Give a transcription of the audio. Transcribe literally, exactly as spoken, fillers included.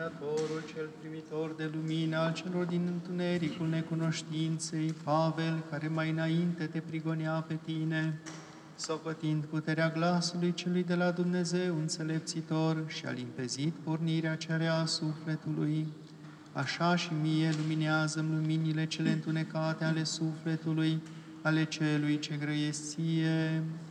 luminatorul, cel primitor de lumină al celor din întunericul necunoștinței, Pavel, care mai înainte te prigonea pe tine, socotând puterea glasului celui de la Dumnezeu înțelepțitor și a limpezit pornirea cerea a sufletului, așa și mie luminează-mi luminile cele întunecate ale sufletului, ale celui ce grăiește ție.